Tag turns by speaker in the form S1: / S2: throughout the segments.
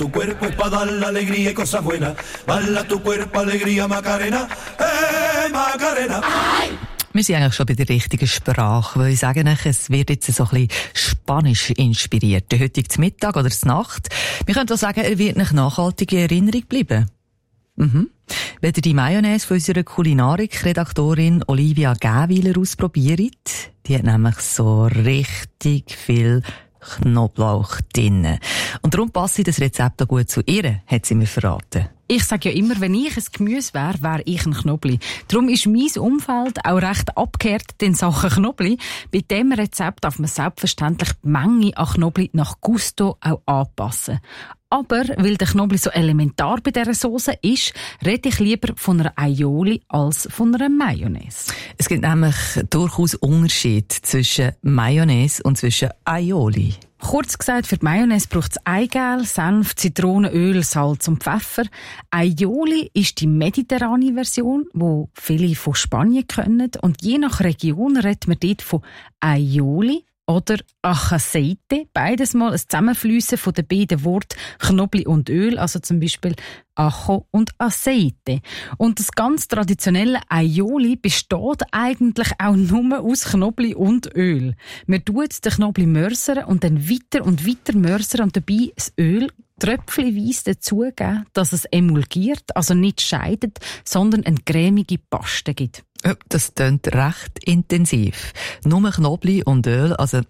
S1: Tu cuerpo es para dar la alegría y cosas buenas. Bala tu cuerpo, alegría, Macarena. Macarena.
S2: Wir sind eigentlich schon bei der richtigen Sprache, weil ich sage euch, es wird jetzt so ein bisschen spanisch inspiriert. Der heutige Mittag oder die Nacht. Wir können auch sagen, er wird nicht nachhaltig in Erinnerung bleiben. Wenn ihr die Mayonnaise von unserer Kulinarik-Redaktorin Olivia Gäwiler ausprobiert, die hat nämlich so richtig viel Knoblauch drin. Und darum passt das Rezept auch gut zu ihr, hat sie mir verraten.
S3: Ich sage ja immer, wenn ich ein Gemüse wäre ich ein Knobli. Darum ist mein Umfeld auch recht abgekehrt in Sachen Knobli. Bei diesem Rezept darf man selbstverständlich die Menge an Knobli nach Gusto auch anpassen. Aber weil der Knobli so elementar bei dieser Sauce ist, rede ich lieber von einer Aioli als von einer Mayonnaise.
S2: Es gibt nämlich durchaus Unterschied zwischen Mayonnaise und zwischen Aioli.
S3: Kurz gesagt, für die Mayonnaise braucht es Eigelb, Senf, Zitronenöl, Salz und Pfeffer. Aioli ist die mediterrane Version, die viele von Spanien kennen. Und je nach Region redet man dort von Aioli oder Aceite. Beides mal ein Zusammenfliessen von den beiden Worten Knobli und Öl, also zum Beispiel Ajo und Aceite. Und das ganz traditionelle Aioli besteht eigentlich auch nur aus Knobli und Öl. Man tut den Knobli mörsern und dann weiter und weiter mörsern und dabei das Öl tröpfchenweise dazugeben, dass es emulgiert, also nicht scheidet, sondern eine cremige Paste gibt.
S2: Das klingt recht intensiv. Nur Knobli und Öl, also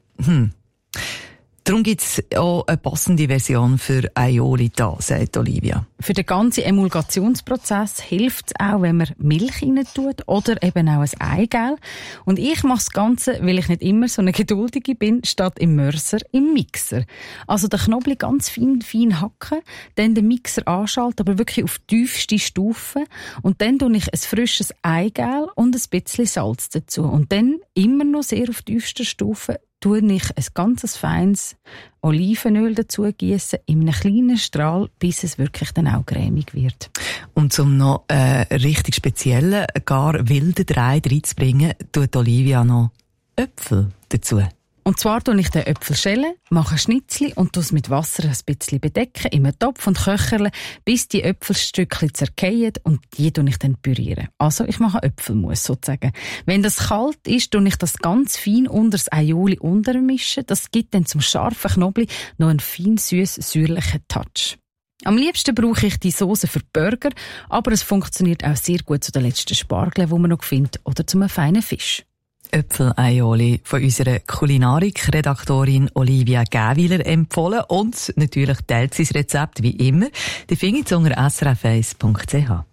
S2: Darum gibt es auch eine passende Version für Aioli da, sagt Olivia.
S3: Für den ganzen Emulgationsprozess hilft es auch, wenn man Milch rein tut oder eben auch ein Eigelb. Und ich mache das Ganze, weil ich nicht immer so eine Geduldige bin, statt im Mörser, im Mixer. Also den Knoblauch ganz fein hacken, dann den Mixer anschalten, aber wirklich auf tiefste Stufe. Und dann tue ich ein frisches Eigelb und ein bisschen Salz dazu. Und dann immer noch sehr auf tiefster Stufe tue ich ein ganz feines Olivenöl dazu gießen in einem kleinen Strahl, bis es wirklich dann auch cremig wird.
S2: Und um noch richtig speziellen, gar wilden Dreh reinzubringen, tut Olivia noch Äpfel dazu.
S3: Und zwar tue ich den Äpfel schälen, mache Schnitzli und tue es mit Wasser ein bisschen bedecken, in einem Topf und köcherle, bis die Äpfelstückchen zergehen und die tue ich dann pürieren. Also ich mache Äpfelmus sozusagen. Wenn das kalt ist, tue ich das ganz fein unter das Aioli untermischen. Das gibt dann zum scharfen Knoblauch noch einen fein süß-säuerlichen Touch. Am liebsten brauche ich die Soße für Burger, aber es funktioniert auch sehr gut zu den letzten Spargeln, die man noch findet, oder zu einem feinen Fisch.
S2: Äpfel-Aioli von unserer Kulinarik-Redaktorin Olivia Gäwiler empfohlen und natürlich teilt sie das Rezept wie immer. Die findet ihr unter srf1.ch.